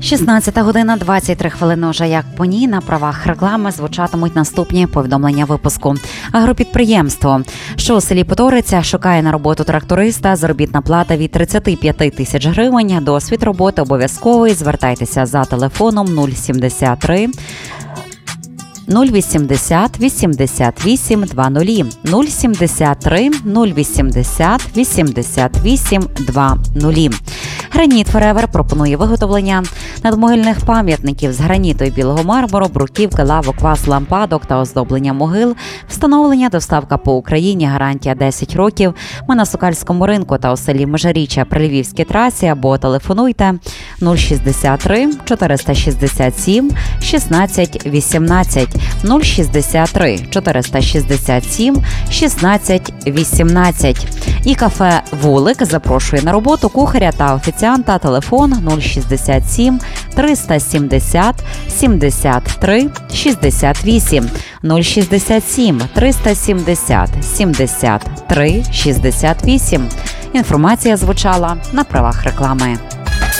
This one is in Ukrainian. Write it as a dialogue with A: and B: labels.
A: 16 година 23 хвилини. Уже як по ній на правах реклами звучатимуть наступні повідомлення випуску. Агропідприємство, що у селі Поториця, шукає на роботу тракториста. Заробітна плата від 35 тисяч гривень. Досвід роботи обов'язковий. Звертайтеся за телефоном 073 080 88 20 073 080 88 20. Граніт Форевер пропонує виготовлення надмогильних пам'ятників з граніту і білого мармуру, бруківки, лавок, ваз, лампадок та оздоблення могил, встановлення, доставка по Україні, гарантія 10 років. Ми на Сокальському ринку та у селі Межиріччя при Львівській трасі, або телефонуйте 063 467 16 18 063 467 16 18. І кафе «Вулик» запрошує на роботу кухаря та офіціанта. Телефон 067 370 73 68 067 370 73 68. Інформація звучала на правах реклами.